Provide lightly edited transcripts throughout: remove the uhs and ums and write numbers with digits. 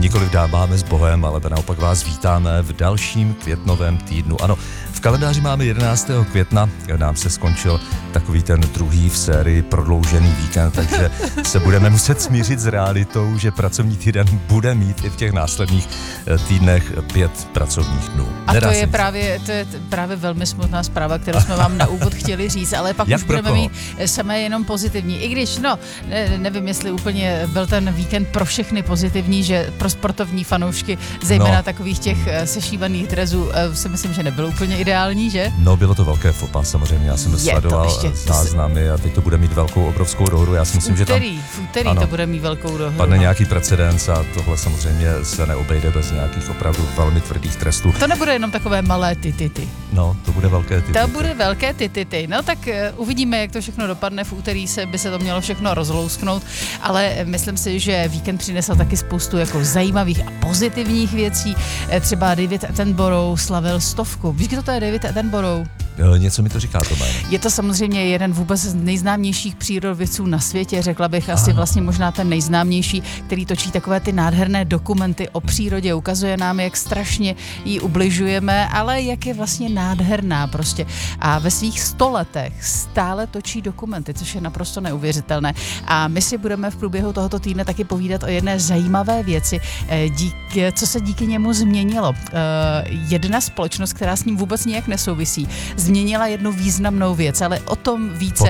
nikoliv dáváme s Bohem, ale naopak vás vítáme v dalším květnovém týdnu. Ano, v kalendáři máme 11. května, nám se skončil takový ten druhý v sérii prodloužený víkend, takže se budeme muset smířit s realitou, že pracovní týden bude mít i v těch následných týdnech 5 pracovních dnů. A to je právě velmi smutná zpráva, kterou jsme vám na úvod chtěli říct, ale pak už budeme mít samé jenom pozitivní. I když, nevím, jestli úplně byl ten víkend pro všechny pozitivní, že pro sportovní fanoušky, zejména takových těch sešívaných drezů, si myslím, že nebyl úplně ideální, že? No, bylo to velké fopa, samozřejmě, já jsem sledoval záznamy a teď to bude mít obrovskou dohru. Já si myslím, že tam v úterý to bude mít velkou dohru. Padne nějaký precedens a tohle samozřejmě se neobejde bez nějakých opravdu velmi tvrdých trestů. To nebude jenom takové malé ty. No, to bude velké ty. To bude velké ty. No tak uvidíme, jak to všechno dopadne. V úterý by se to mělo všechno rozlousknout, ale myslím si, že víkend přinesl taky spoustu jako zajímavých a pozitivních věcí. Třeba David Attenborough slavil 100. Víš, kdo to je David Attenborough? Něco mi to říká to jméno. Je to samozřejmě jeden vůbec z nejznámějších přírodovědců na světě, řekla bych asi vlastně možná ten nejznámější, který točí takové ty nádherné dokumenty o přírodě, ukazuje nám, jak strašně jí ubližujeme, ale jak je vlastně nádherná prostě. A ve svých 100 letech stále točí dokumenty, což je naprosto neuvěřitelné. A my si budeme v průběhu tohoto týdne taky povídat o jedné zajímavé věci, co se díky němu změnilo. Jedna společnost, která s ním vůbec nijak nesouvisí, změnila jednu významnou věc, ale o tom více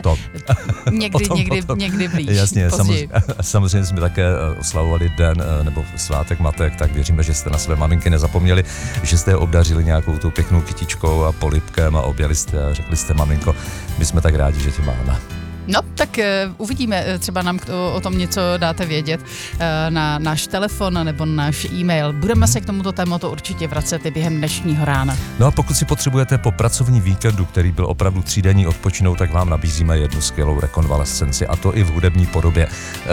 někdy blíž. Jasně, samozřejmě jsme také oslavovali den nebo svátek matek, tak věříme, že jste na své maminky nezapomněli, že jste je obdařili nějakou tou pěknou kytičkou a polibkem a objeli jste a řekli jste, maminko, my jsme tak rádi, že tě máme. No, tak uvidíme, třeba nám o tom něco dáte vědět na náš telefon nebo na náš e-mail. Budeme se k tomuto tématu určitě vracet i během dnešního rána. No a pokud si potřebujete po pracovní víkendu, který byl opravdu 3denní, odpočinout, tak vám nabízíme jednu skvělou rekonvalescenci, a to i v hudební podobě.